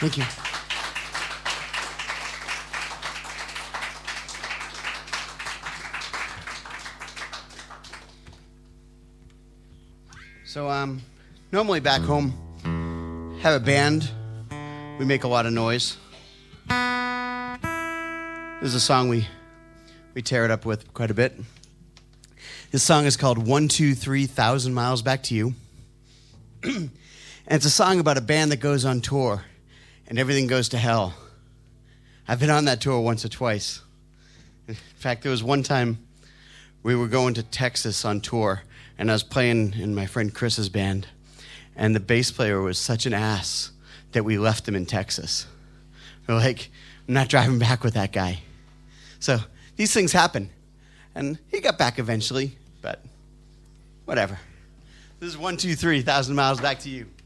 Thank you. So, normally back home, have a band. We make a lot of noise. This is a song we tear it up with quite a bit. This song is called 1, 2, 3, 1,000 Miles Back to You. And it's a song about a band that goes on tour and everything goes to hell. I've been on that tour once or twice. In fact, there was one time we were going to Texas on tour, and I was playing in my friend Chris's band, and the bass player was such an ass that we left him in Texas. We're like, I'm not driving back with that guy. So these things happen. And he got back eventually, but whatever. This is 1, 2, 3, 1,000 Miles Back to You.